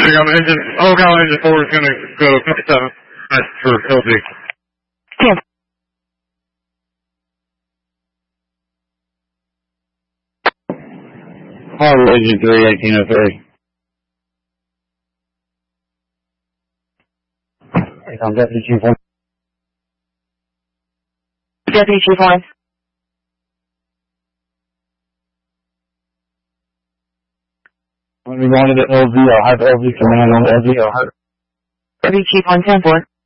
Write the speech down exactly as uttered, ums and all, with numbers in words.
Traffic on engine, oh god, engine four is gonna go fifty-seven. That's for L G. ten. Harvard engine three, eighteen oh three. I'm Deputy Chief one. Deputy Chief one. When we wanted at L V, I'll have L V command on L V, I'll have Deputy Chief one ten four.